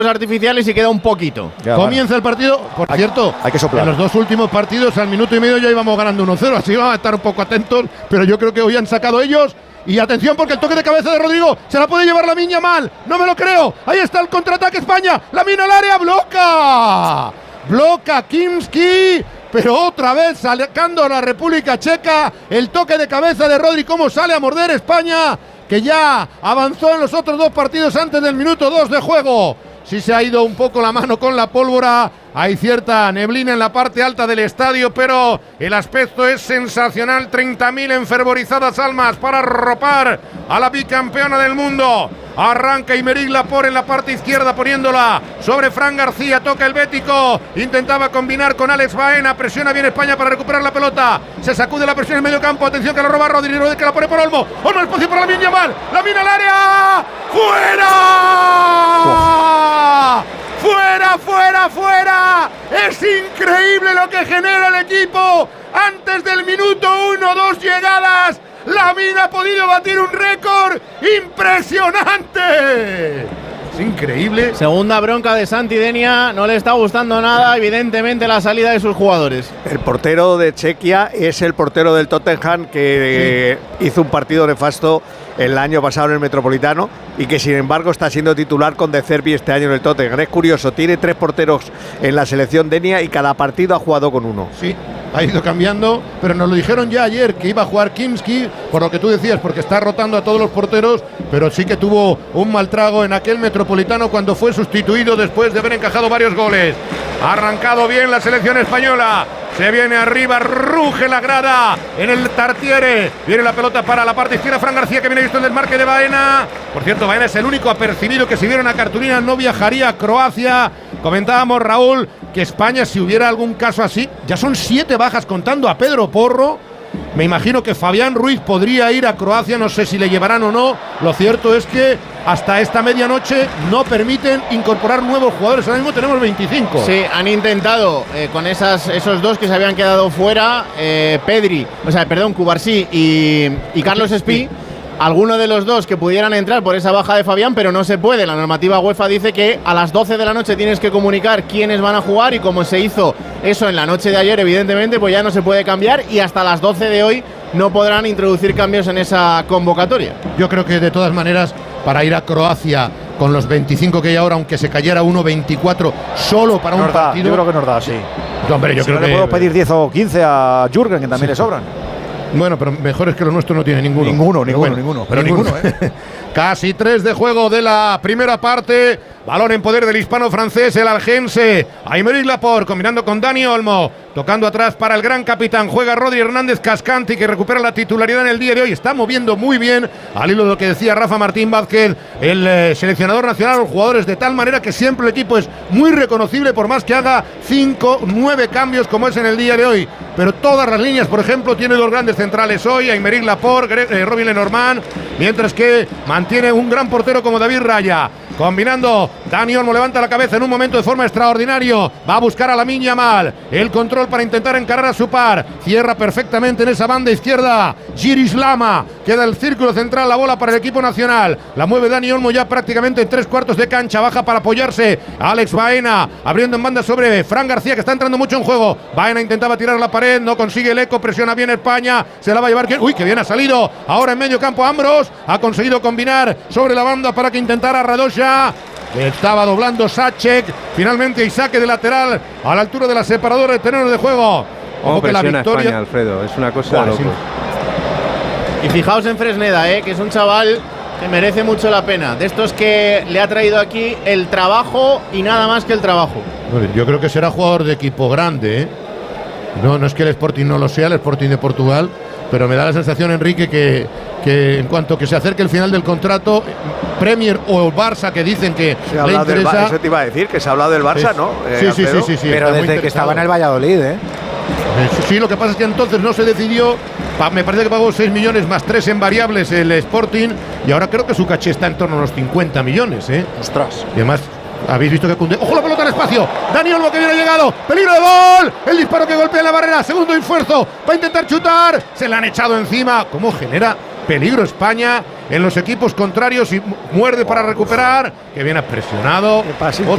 artificiales y queda un poquito. Ya, Comienza el partido, por cierto, hay que soplar. En los dos últimos partidos al minuto y medio ya íbamos ganando 1-0, así vamos a estar un poco atentos, pero yo creo que hoy han sacado ellos. Y atención porque el toque de cabeza de Rodrigo se la puede llevar Lamine Yamal, no me lo creo. Ahí está el contraataque España, Lamine al área, bloca Kimski, pero otra vez sacando a la República Checa. El toque de cabeza de Rodri, cómo sale a morder España, que ya avanzó en los otros dos partidos antes del minuto 2 de juego. Sí se ha ido un poco la mano con la pólvora. Hay cierta neblina en la parte alta del estadio, pero el aspecto es sensacional. 30.000 enfervorizadas almas para arropar a la bicampeona del mundo. Arranca Aymeric Laporte en la parte izquierda poniéndola sobre Fran García. Toca el bético. Intentaba combinar con Alex Baena. Presiona bien España para recuperar la pelota. Se sacude la presión en medio campo. Atención que la roba Rodri. Rodri que la pone por Olmo. Olmo espacio para Lamine Yamal. Lamine al área. ¡Fuera! ¡Fuera, fuera, fuera! ¡Es increíble lo que genera el equipo! Antes del minuto 1, 2 llegadas. Lamine ha podido batir un récord impresionante. Es increíble. Segunda bronca de Santi Denia, no le está gustando nada, evidentemente, la salida de sus jugadores. El portero de Chequia es el portero del Tottenham que hizo un partido nefasto el año pasado en el Metropolitano y que sin embargo está siendo titular con De Zerbi este año en el Tottenham. Es curioso, tiene 3 porteros en la selección Denia y cada partido ha jugado con uno. Sí, ha ido cambiando, pero nos lo dijeron ya ayer que iba a jugar Kimski, por lo que tú decías, porque está rotando a todos los porteros, pero sí que tuvo un mal trago en aquel Metropolitano cuando fue sustituido después de haber encajado varios goles. Ha arrancado bien la selección española. Se viene arriba, ruge la grada en el Tartiere. Viene la pelota para la parte izquierda. Fran García que viene visto el desmarque de Baena. Por cierto, Baena es el único apercibido que si viera una cartulina no viajaría a Croacia. Comentábamos, Raúl, que España, si hubiera algún caso así, ya son 7 bajas contando a Pedro Porro. Me imagino que Fabián Ruiz podría ir a Croacia, no sé si le llevarán o no. Lo cierto es que hasta esta medianoche no permiten incorporar nuevos jugadores. Ahora mismo tenemos 25. Sí, han intentado con esos dos que se habían quedado fuera, Cubarsí y Carlos Espí. Alguno de los dos que pudieran entrar por esa baja de Fabián, pero no se puede. La normativa UEFA dice que a las 12 de la noche tienes que comunicar quiénes van a jugar y como se hizo eso en la noche de ayer, evidentemente, pues ya no se puede cambiar y hasta las 12 de hoy no podrán introducir cambios en esa convocatoria. Yo creo que de todas maneras, para ir a Croacia con los 25 que hay ahora, aunque se cayera 1-24 solo para un partido… Yo creo que nos da, sí. Hombre, yo creo que… le puedo pedir 10 o 15 a Jürgen, que también le sobran. Bueno, pero mejor es que lo nuestro no tiene ninguno. Ninguno. Casi 3 de juego de la primera parte. Balón en poder del hispano-francés, el algense. Aymeric Laporte combinando con Dani Olmo. Tocando atrás para el gran capitán. Juega Rodri Hernández Cascanti, que recupera la titularidad en el día de hoy. Está moviendo muy bien, al hilo de lo que decía Rafa Martín Vázquez, el seleccionador nacional, los jugadores, de tal manera que siempre el equipo es muy reconocible, por más que haga 5, 9 cambios como es en el día de hoy. Pero todas las líneas, por ejemplo, tiene 2 grandes centrales hoy, Aymeric Laporte, Robin Lenormand, mientras que mantiene un gran portero como David Raya. Combinando, Dani Olmo levanta la cabeza en un momento de forma extraordinario. Va a buscar a Lamine Yamal. El control para intentar encarar a su par. Cierra perfectamente en esa banda izquierda Giris Lama. Queda el círculo central, la bola para el equipo nacional. La mueve Dani Olmo ya prácticamente en 3/4 de cancha. Baja para apoyarse Alex Baena. Abriendo en banda sobre Fran García, que está entrando mucho en juego. Baena intentaba tirar la pared, no consigue el eco. Presiona bien España. Se la va a llevar. Uy, que bien ha salido. Ahora en medio campo Ambros. Ha conseguido combinar sobre la banda para que intentara Radosha. Estaba doblando Sacek. Finalmente hay saque de lateral a la altura de la separadora de terrenos de juego. Ojo que la victoria, España, Alfredo, es una cosa de locos. Y fijaos en Fresneda, que es un chaval que merece mucho la pena. De estos que le ha traído aquí el trabajo y nada más que el trabajo. Yo creo que será jugador de equipo grande, No es que el Sporting no lo sea, el Sporting de Portugal, pero me da la sensación, Enrique, que en cuanto que se acerque el final del contrato, Premier o Barça, que dicen que le interesa… Eso te iba a decir, que se ha hablado del Barça, ¿no? Sí. Pero desde que estaba en el Valladolid, Sí, lo que pasa es que entonces no se decidió. Me parece que pagó 6 millones más 3 en variables el Sporting, y ahora creo que su caché está en torno a los 50 millones, Ostras. Y además… Habéis visto que Koundé… ¡Ojo la pelota al espacio! Dani Olmo que viene llegado. ¡Peligro de gol! El disparo que golpea la barrera. Segundo esfuerzo. Va a intentar chutar. Se la han echado encima. ¿Cómo genera peligro España en los equipos contrarios? Y muerde para recuperar. Que viene presionado.